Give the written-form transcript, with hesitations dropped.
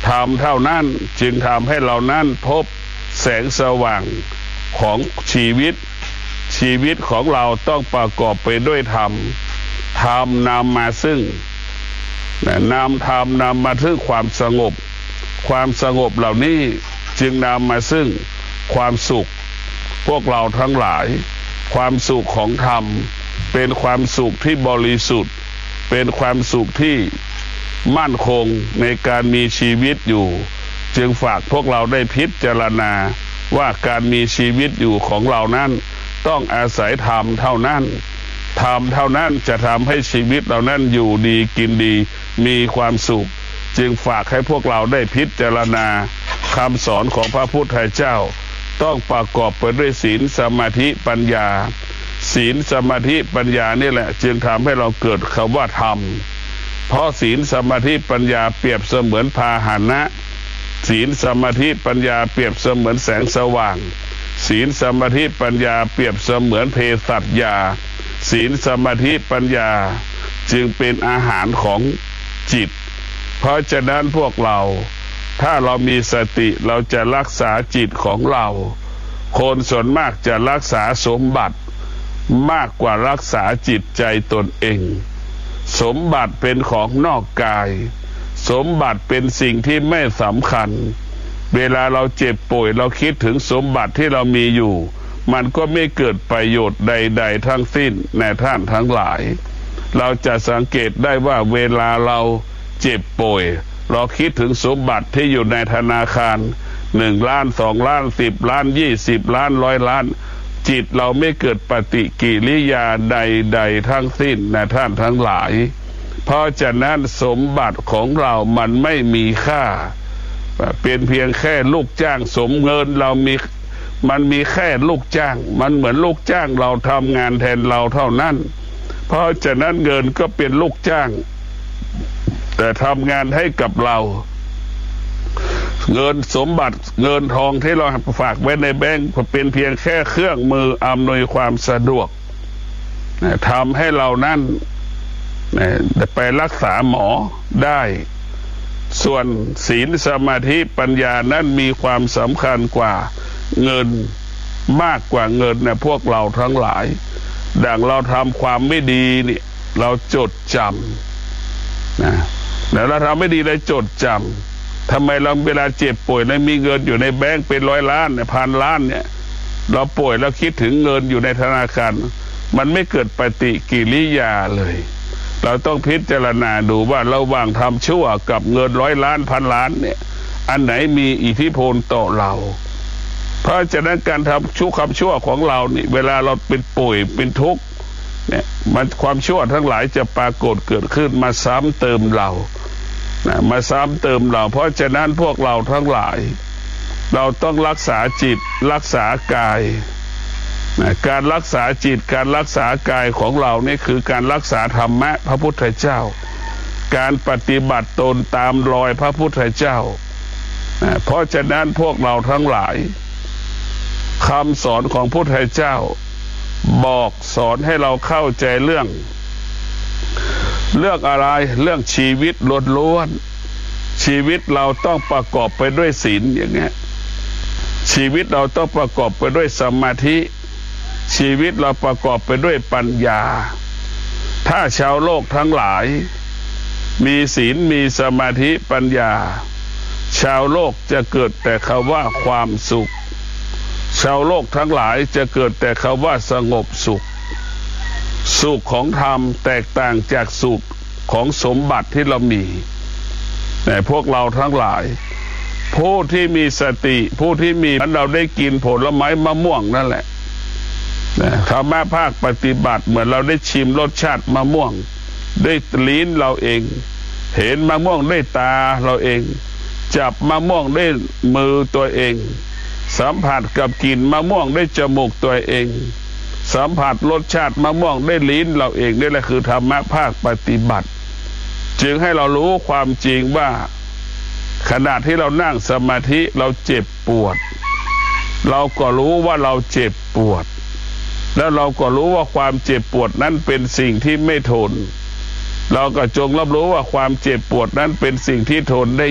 ธรรมเท่านั้นจึงทำให้เรานั้นพบแสงสว่างของชีวิตของเราต้องประกอบไปด้วยธรรมนำมาซึ่งธรรมนำมาถึงความสงบเหล่านี้จึงนำมาซึ่งความสุขพวกเราทั้งหลายความสุขของธรรมเป็นความสุขที่บริสุทธิ์เป็นความสุขที่มั่นคงในการมีชีวิตอยู่จึงฝากพวกเราได้พิจารณาว่าการมีชีวิตอยู่ของเรานั้นต้องอาศัยธรรมเท่านั้นจะทำให้ชีวิตเรานั้นอยู่ดีกินดีมีความสุขจึงฝากให้พวกเราได้พิจารณาคำสอนของพระพุทธเจ้าต้องประกอบไปด้วยศีลสมาธิปัญญาศีลสมาธิปัญญานี่แหละจึงทำให้เราเกิดคำว่าธรรมเพราะศีลสมาธิปัญญาเปรียบเสมือนพาหนะศีลสมาธิปัญญาเปรียบเสมือนแสงสว่างศีลสมาธิปัญญาเปรียบเสมือนเภสัชยาศีลสมาธิปัญญาจึงเป็นอาหารของจิตเพราะฉะนั้นพวกเราถ้าเรามีสติเราจะรักษาจิตของเราคนส่วนมากจะรักษาสมบัติมากกว่ารักษาจิตใจตนเองสมบัติเป็นของนอกกายสมบัติเป็นสิ่งที่ไม่สำคัญเวลาเราเจ็บป่วยเราคิดถึงสมบัติที่เรามีอยู่มันก็ไม่เกิดประโยชน์ใดๆทั้งสิ้นในท่านทั้งหลายเราจะสังเกตได้ว่าเวลาเราเจ็บป่วยเราคิดถึงสมบัติที่อยู่ในธนาคาร1 ล้าน2 ล้าน10 ล้าน20 ล้าน100 ล้านจิตเราไม่เกิดปฏิกิริยาใดๆทั้งสิ้นในท่านทั้งหลายเพราะฉะนั้นสมบัติของเรามันไม่มีค่าเป็นเพียงแค่ลูกจ้างสมเงินเรามันมีแค่ลูกจ้างมันเหมือนลูกจ้างเราทำงานแทนเราเท่านั้นเพราะฉะนั้นเงินก็เป็นลูกจ้างแต่ทำงานให้กับเราเงินสมบัติเงินทองที่เราฝากไว้ในแบงก์เป็นเพียงแค่เครื่องมืออำนวยความสะดวกทำให้เรานั้นไปรักษาหมอได้ส่วนศีลสมาธิปัญญานั้นมีความสำคัญกว่าเงินมากกว่าเงินนะพวกเราทั้งหลายดังเราทำความไม่ดีนี่เราจดจำแล้วเราทำไม่ดีได้จดจำทำไมเราเวลาเจ็บป่วยแล้วมีเงินอยู่ในแบงก์เป็น100 ล้านพันล้านเนี่ยเราป่วยแล้วคิดถึงเงินอยู่ในธนาคารมันไม่เกิดปฏิกิริยาเลยเราต้องพิจารณาดูว่าระหว่างทำชั่วกับเงิน100 ล้านพันล้านเนี่ยอันไหนมีอิทธิพลต่อเราเพราะฉะนั้นการทำชั่วของเรานี่เวลาเราเป็นป่วยเป็นทุกข์เนี่ยมันความชั่วทั้งหลายจะปรากฏเกิดขึ้นมาซ้ำเติมเรามาซ้ำเติมเราเพราะฉะนั้นพวกเราทั้งหลายเราต้องรักษาจิตรักษากายการรักษาจิตการรักษากายของเรานี่คือการรักษาธรรมะพระพุทธเจ้าการปฏิบัติตนตามรอยพระพุทธเจ้าเพราะฉะนั้นพวกเราทั้งหลายคำสอนของพระพุทธเจ้าบอกสอนให้เราเข้าใจเรื่องอะไรเรื่องชีวิตล้วนๆชีวิตเราต้องประกอบไปด้วยศีลอย่างเงี้ยชีวิตเราต้องประกอบไปด้วยสมาธิชีวิตเราประกอบไปด้วยปัญญาถ้าชาวโลกทั้งหลายมีศีลมีสมาธิปัญญาชาวโลกจะเกิดแต่คำว่าความสุขชาวโลกทั้งหลายจะเกิดแต่คำว่าสงบสุขของธรรมแตกต่างจากสุขของสมบัติที่เรามีแต่พวกเราทั้งหลายผู้ที่มีสติผู้ที่มีเราได้กินผลไม้มะม่วงนั่นแหละธรรมะภาคปฏิบัติเหมือนเราได้ชิมรสชาติมะม่วงด้วยลิ้นเราเองเห็นมะม่วงด้วยตาเราเองจับมะม่วงด้วยมือตัวเองสัมผัสกับกลิ่นมะม่วงด้วยจมูกตัวเองสัมผัสรสชาติมะม่วงด้วยลิ้นเราเองนี่แหละคือธรรมะภาคปฏิบัติจึงให้เรารู้ความจริงว่าขณะที่เรานั่งสมาธิเราเจ็บปวดเราก็รู้ว่าเราเจ็บปวดแล้วเราก็รู้ว่าความเจ็บปวดนั้นเป็นสิ่งที่ไม่ทนเราก็จงรับรู้ว่าความเจ็บปวดนั้นเป็นสิ่งที่ทนได้